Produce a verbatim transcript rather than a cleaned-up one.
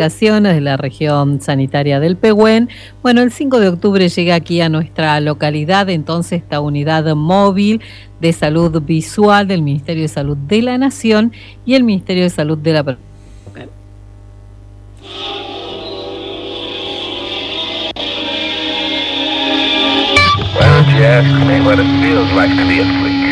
Comunicaciones de la región sanitaria del Pehuen. Bueno, el cinco de octubre llega aquí a nuestra localidad entonces esta unidad móvil de salud visual del Ministerio de Salud de la Nación y el Ministerio de Salud de la Provincia. Why don't you ask me what it feels like to be a freak?